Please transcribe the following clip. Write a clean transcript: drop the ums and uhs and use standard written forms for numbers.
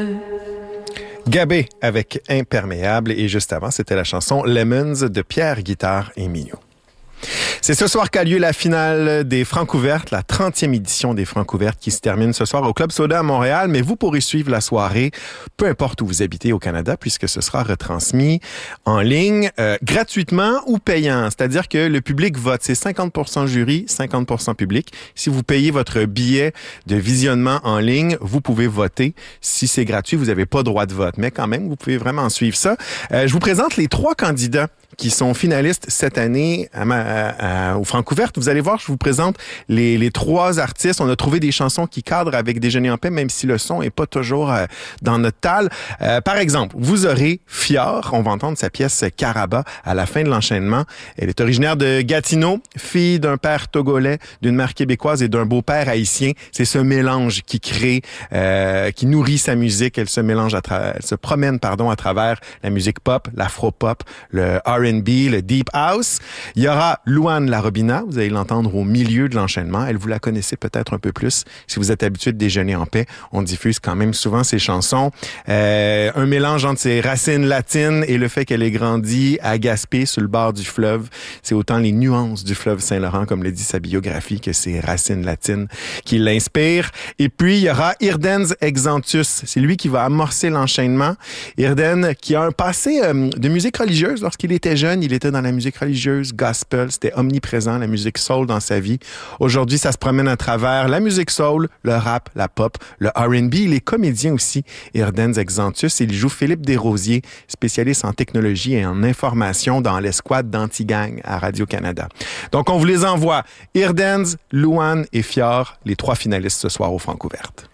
Gabé avec Imperméable et juste avant, c'était la chanson Lemons de Pierre Guitare et Mignot. C'est ce soir qu'a lieu la finale des Francouvertes, la 30e édition des Francouvertes qui se termine ce soir au Club Soda à Montréal, mais vous pourrez suivre la soirée, peu importe où vous habitez au Canada, puisque ce sera retransmis en ligne, gratuitement ou payant. C'est-à-dire que le public vote, c'est 50% jury, 50% public. Si vous payez votre billet de visionnement en ligne, vous pouvez voter. Si c'est gratuit, vous n'avez pas droit de vote, mais quand même, vous pouvez vraiment suivre ça. Je vous présente les 3 candidats qui sont finalistes cette année au Francouvertes. Vous allez voir, je vous présente les 3 artistes. On a trouvé des chansons qui cadrent avec Déjeuner en paix, même si le son est pas toujours dans notre talle. Par exemple, vous aurez Fior. On va entendre sa pièce Caraba à la fin de l'enchaînement. Elle est originaire de Gatineau, fille d'un père togolais, d'une mère québécoise et d'un beau-père haïtien. C'est ce mélange qui crée, qui nourrit sa musique. Elle se mélange elle se promène, à travers la musique pop, l'afro-pop, le R&B, le Deep House. Il y aura Louane Larobina, vous allez l'entendre au milieu de l'enchaînement. Elle, vous la connaissez peut-être un peu plus si vous êtes habitué de Déjeuner en paix. On diffuse quand même souvent ses chansons. Un mélange entre ses racines latines et le fait qu'elle ait grandi à Gaspé, sur le bord du fleuve. C'est autant les nuances du fleuve Saint-Laurent, comme le dit sa biographie, que ses racines latines qui l'inspirent. Et puis, il y aura Irdenz Exantus. C'est lui qui va amorcer l'enchaînement. Irden, qui a un passé de musique religieuse. Lorsqu'il était jeune, il était dans la musique religieuse, gospel, c'était omniprésent, la musique soul dans sa vie. Aujourd'hui, ça se promène à travers la musique soul, le rap, la pop, le R&B. Il est comédien aussi, Irdenz Exantus. Il joue Philippe Desrosiers, spécialiste en technologie et en information dans l'escouade d'Antigang à Radio-Canada. Donc, on vous les envoie. Irdenz, Louane et Fior, les 3 finalistes ce soir au Francouvertes.